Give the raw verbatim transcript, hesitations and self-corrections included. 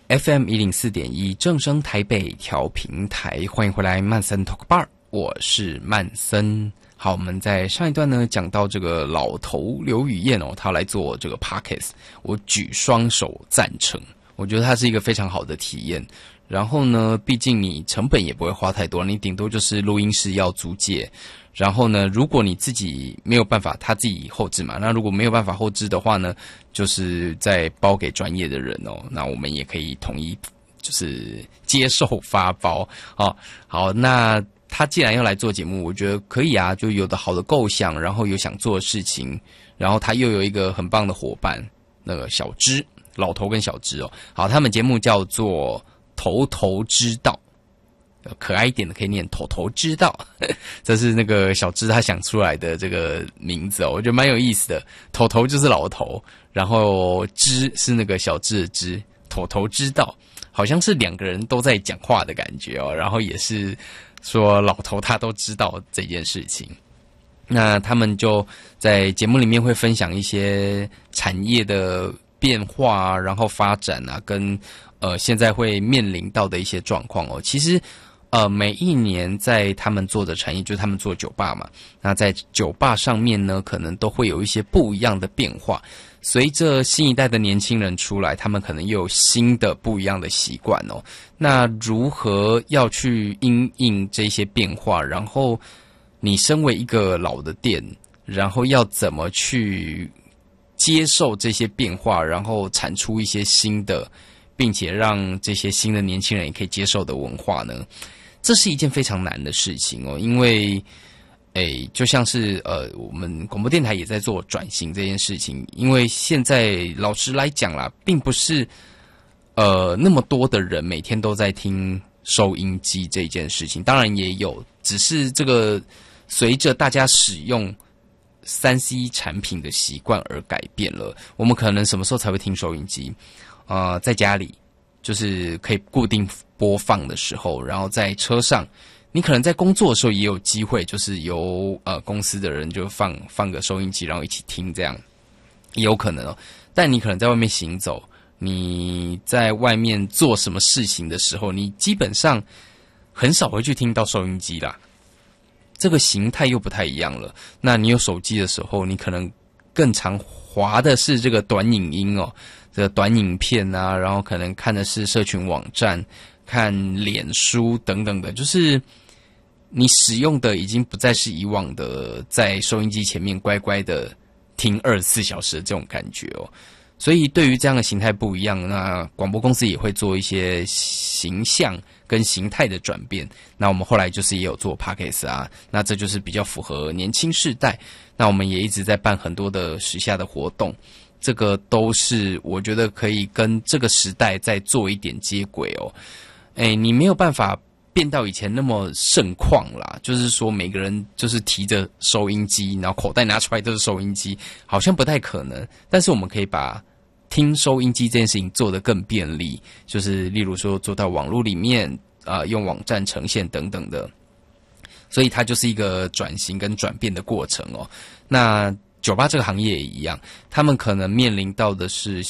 F M 一零四点一正声台北调频台，欢迎回来曼森 Talk Bar， 我是曼森。好，我们在上一段呢讲到这个老头刘宇燕哦，他来做这个 Podcast， 我举双手赞成，我觉得它是一个非常好的体验。然后呢，毕竟你成本也不会花太多，你顶多就是录音室要租借。然后呢，如果你自己没有办法，他自己后置嘛，那如果没有办法后置的话呢，就是再包给专业的人哦。那我们也可以统一就是接受发包哦。好，那他既然要来做节目，我觉得可以啊，就有的好的构想，然后有想做的事情，然后他又有一个很棒的伙伴，那个小芝，老头跟小芝哦。好，他们节目叫做头头知道。可爱一点的可以念头头知道，这是那个小芝他想出来的这个名字哦，我觉得蛮有意思的。头头就是老头，然后知是那个小芝的知，头头知道，好像是两个人都在讲话的感觉哦。然后也是说老头他都知道这件事情。那他们就在节目里面会分享一些产业的变化啊，然后发展啊，跟呃现在会面临到的一些状况哦。其实。呃，每一年在他们做的产业，就是他们做酒吧嘛。那在酒吧上面呢，可能都会有一些不一样的变化。随着新一代的年轻人出来，他们可能又有新的不一样的习惯哦。那如何要去因应这些变化？然后你身为一个老的店，然后要怎么去接受这些变化，然后产出一些新的，并且让这些新的年轻人也可以接受的文化呢？这是一件非常难的事情哦，因为，诶，就像是呃，我们广播电台也在做转型这件事情。因为现在老实来讲啦，并不是呃那么多的人每天都在听收音机这件事情，当然也有，只是这个随着大家使用三 C 产品的习惯而改变了。我们可能什么时候才会听收音机？呃，在家里。就是可以固定播放的时候，然后在车上，你可能在工作的时候也有机会，就是由呃公司的人就放放个收音机，然后一起听，这样也有可能哦。但你可能在外面行走，你在外面做什么事情的时候，你基本上很少会去听到收音机啦。这个形态又不太一样了。那你有手机的时候，你可能更常滑的是这个短影音哦。这个短影片啊，然后可能看的是社群网站、看脸书等等的，就是你使用的已经不再是以往的在收音机前面乖乖的听二十四小时的这种感觉哦。所以对于这样的形态不一样，那广播公司也会做一些形象跟形态的转变。那我们后来就是也有做 Podcast 啊，那这就是比较符合年轻世代。那我们也一直在办很多的时下的活动。这个都是我觉得可以跟这个时代再做一点接轨哦。哎，你没有办法变到以前那么盛况啦，就是说每个人就是提着收音机，然后口袋拿出来都是收音机，好像不太可能。但是我们可以把听收音机这件事情做得更便利，就是例如说做到网络里面啊、呃，用网站呈现等等的。所以它就是一个转型跟转变的过程哦。那酒吧这个行业也一样，他们可能面临到的是